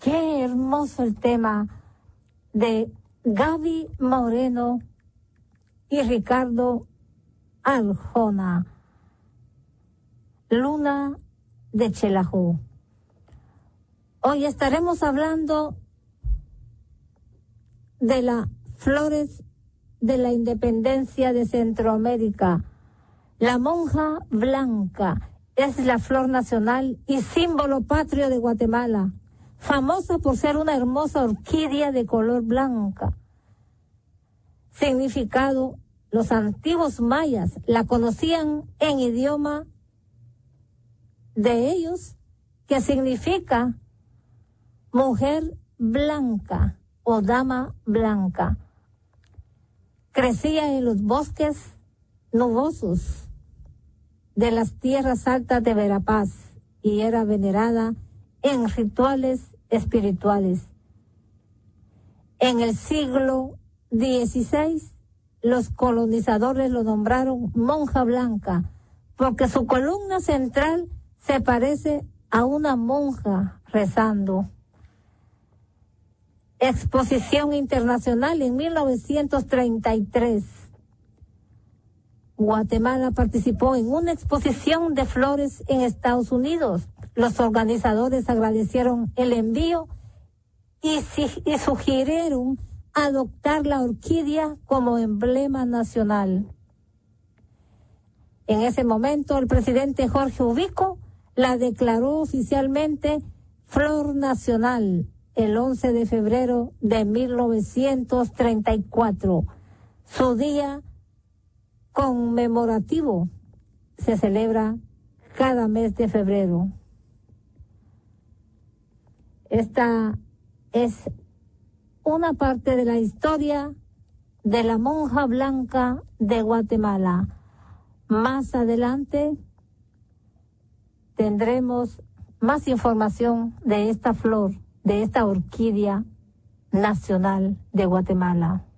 Qué hermoso el tema de Gaby Moreno y Ricardo Arjona, Luna de Xelajú. Hoy estaremos hablando de las flores de la independencia de Centroamérica. La monja blanca es la flor nacional y símbolo patrio de Guatemala, famosa por ser una hermosa orquídea de color blanca. Significado: los antiguos mayas la conocían en idioma de ellos, que significa mujer blanca o dama blanca. Crecía en los bosques nubosos de las tierras altas de Verapaz y era venerada en rituales espirituales. En el siglo XVI, los colonizadores lo nombraron monja blanca porque su columna central se parece a una monja rezando. Exposición Internacional en 1933. Guatemala participó en una exposición de flores en Estados Unidos. Los organizadores agradecieron el envío y sugirieron adoptar la orquídea como emblema nacional. En ese momento, el presidente Jorge Ubico la declaró oficialmente flor nacional el 11 de febrero de 1934. Su día conmemorativo se celebra cada mes de febrero. Esta es una parte de la historia de la monja blanca de Guatemala. Más adelante tendremos más información de esta flor, de esta orquídea nacional de Guatemala.